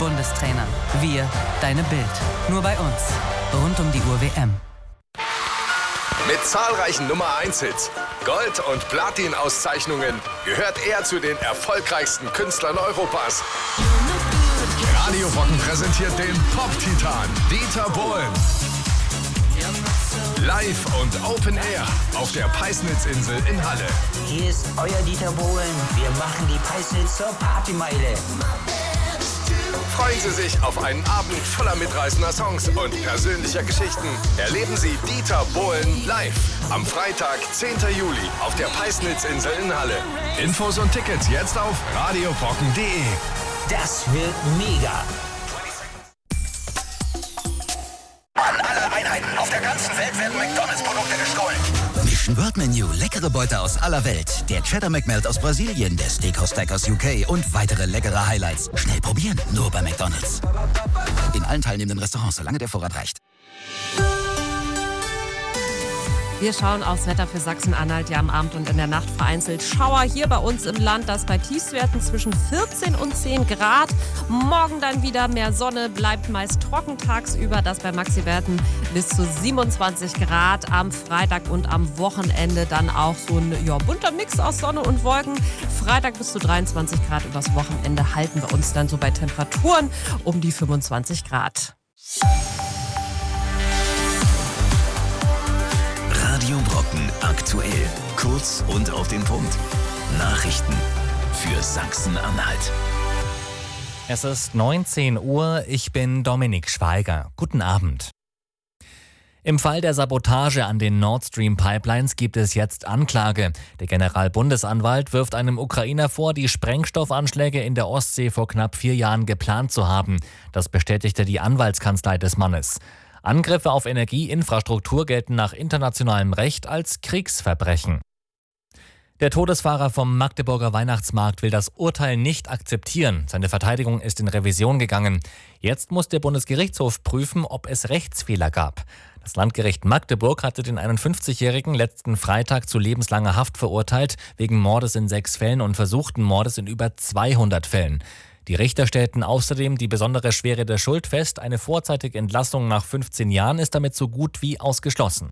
Bundestrainer. Wir, deine Bild. Nur bei uns. Rund um die Uhr WM. Mit zahlreichen Nummer-1-Hits, Gold- und Platin-Auszeichnungen gehört er zu den erfolgreichsten Künstlern Europas. Radio Brocken präsentiert den Pop-Titan Dieter Bohlen. Live und Open Air auf der Peisnitzinsel in Halle. Hier ist euer Dieter Bohlen. Wir machen die Peisnitz zur Partymeile. Freuen Sie sich auf einen Abend voller mitreißender Songs und persönlicher Geschichten. Erleben Sie Dieter Bohlen live am Freitag, 10. Juli auf der Peisnitzinsel in Halle. Infos und Tickets jetzt auf radiobrocken.de. Das wird mega. An alle Einheiten auf der ganzen Welt werden McDonalds-Produkte gestohlen. Mission World Menu, leckere Beute aus aller Welt. Der Cheddar McMelt aus Brasilien, der Steakhouse Stack aus UK und weitere leckere Highlights. Schnell probieren, nur bei McDonalds. In allen teilnehmenden Restaurants, solange der Vorrat reicht. Wir schauen aufs Wetter für Sachsen-Anhalt. Ja, am Abend und in der Nacht vereinzelt Schauer hier bei uns im Land. Das bei Tiefstwerten zwischen 14 und 10 Grad. Morgen dann wieder mehr Sonne, bleibt meist trocken tagsüber. Das bei Maxi-Werten bis zu 27 Grad. Am Freitag und am Wochenende dann auch so ein bunter Mix aus Sonne und Wolken. Freitag bis zu 23 Grad. Übers Wochenende halten wir uns dann so bei Temperaturen um die 25 Grad. Radio Brocken aktuell. Kurz und auf den Punkt. Nachrichten für Sachsen-Anhalt. Es ist 19 Uhr, ich bin Dominik Schweiger. Guten Abend. Im Fall der Sabotage an den Nord Stream Pipelines gibt es jetzt Anklage. Der Generalbundesanwalt wirft einem Ukrainer vor, die Sprengstoffanschläge in der Ostsee vor knapp 4 Jahren geplant zu haben. Das bestätigte die Anwaltskanzlei des Mannes. Angriffe auf Energieinfrastruktur gelten nach internationalem Recht als Kriegsverbrechen. Der Todesfahrer vom Magdeburger Weihnachtsmarkt will das Urteil nicht akzeptieren. Seine Verteidigung ist in Revision gegangen. Jetzt muss der Bundesgerichtshof prüfen, ob es Rechtsfehler gab. Das Landgericht Magdeburg hatte den 51-Jährigen letzten Freitag zu lebenslanger Haft verurteilt, wegen Mordes in 6 Fällen und versuchten Mordes in über 200 Fällen. Die Richter stellten außerdem die besondere Schwere der Schuld fest. Eine vorzeitige Entlassung nach 15 Jahren ist damit so gut wie ausgeschlossen.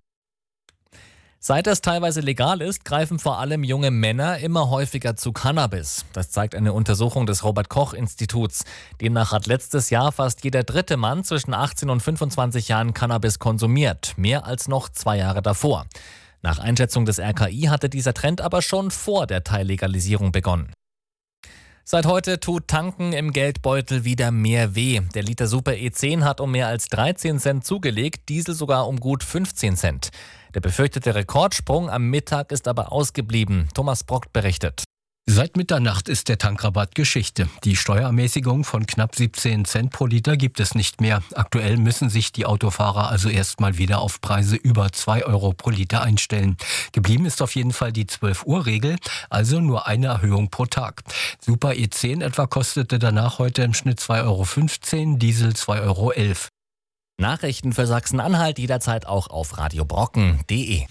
Seit es teilweise legal ist, greifen vor allem junge Männer immer häufiger zu Cannabis. Das zeigt eine Untersuchung des Robert-Koch-Instituts. Demnach hat letztes Jahr fast jeder 3. Mann zwischen 18 und 25 Jahren Cannabis konsumiert. Mehr als noch 2 Jahre davor. Nach Einschätzung des RKI hatte dieser Trend aber schon vor der Teillegalisierung begonnen. Seit heute tut Tanken im Geldbeutel wieder mehr weh. Der Liter Super E10 hat um mehr als 13 Cent zugelegt, Diesel sogar um gut 15 Cent. Der befürchtete Rekordsprung am Mittag ist aber ausgeblieben. Thomas Brock berichtet. Seit Mitternacht ist der Tankrabatt Geschichte. Die Steuerermäßigung von knapp 17 Cent pro Liter gibt es nicht mehr. Aktuell müssen sich die Autofahrer also erstmal wieder auf Preise über 2 Euro pro Liter einstellen. Geblieben ist auf jeden Fall die 12-Uhr-Regel, also nur eine Erhöhung pro Tag. Super E10 etwa kostete danach heute im Schnitt 2,15 Euro, Diesel 2,11 Euro. Nachrichten für Sachsen-Anhalt jederzeit auch auf radiobrocken.de.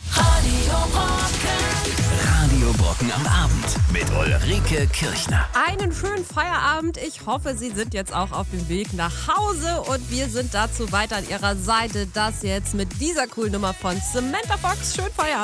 Radio Brocken am Abend mit Ulrike Kirchner. Einen schönen Feierabend. Ich hoffe, Sie sind jetzt auch auf dem Weg nach Hause und wir sind dazu weiter an Ihrer Seite. Das jetzt mit dieser coolen Nummer von Samantha Fox. Schönen Feierabend.